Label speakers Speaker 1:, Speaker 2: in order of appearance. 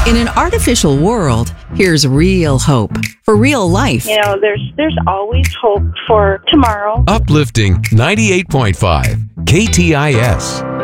Speaker 1: In an artificial world, here's real hope for real life.
Speaker 2: You know, there's always hope for tomorrow.
Speaker 3: Uplifting 98.5 KTIS.